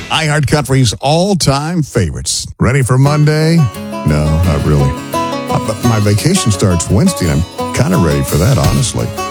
iHeart Country's all-time favorites. Ready for Monday? No, not really. But my vacation starts Wednesday, and I'm kind of ready for that, honestly.